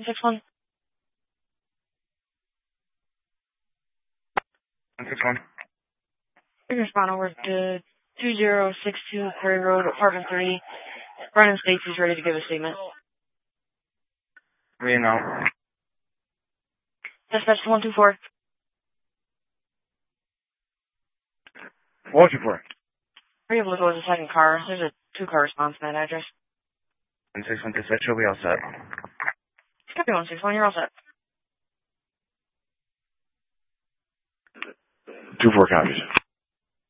161. 161. You can respond over to 2062 Prairie Road, Apartment 3. Brennan States is ready to give a statement. Reading out. Dispatch 124. What was you for? Are you able to go with the second car? There's a 2-car response in that address. 161 dispatch, you'll be all set. Copy 161, you're all set. 2-4 copies.